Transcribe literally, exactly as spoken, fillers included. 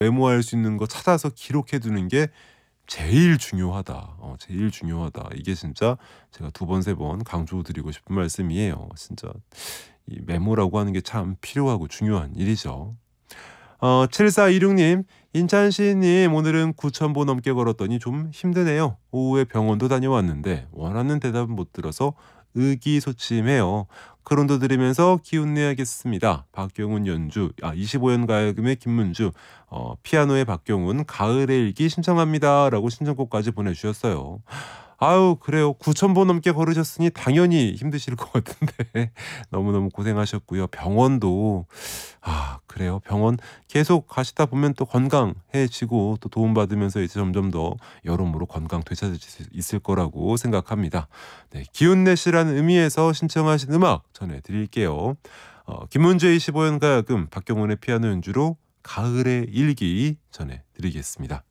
메모할 수 있는 거 찾아서 기록해 두는 게 제일 중요하다. 어 제일 중요하다. 이게 진짜 제가 두 번 세 번 강조드리고 싶은 말씀이에요. 진짜 이 메모라고 하는 게 참 필요하고 중요한 일이죠. 어 칠사이육 님, 인찬씨님 오늘은 구천 보 넘게 걸었더니 좀 힘드네요. 오후에 병원도 다녀왔는데 원하는 대답은 못 들어서 의기소침해요. 크론도 들으면서 기운 내야겠습니다. 박경훈 연주, 아 이십오 연 가야금의 김문주, 어, 피아노의 박경훈, 가을의 일기 신청합니다라고 신청곡까지 보내주셨어요. 아유 그래요. 구천 보 넘게 걸으셨으니 당연히 힘드실 것 같은데 너무너무 고생하셨고요. 병원도 아 그래요. 병원 계속 가시다 보면 또 건강해지고 또 도움받으면서 이제 점점 더 여러모로 건강 되찾을 수 있을 거라고 생각합니다. 네, 기운 내시라는 의미에서 신청하신 음악 전해드릴게요. 어, 김문주의 이십오 연 가야금, 박경훈의 피아노 연주로 가을의 일기 전해드리겠습니다.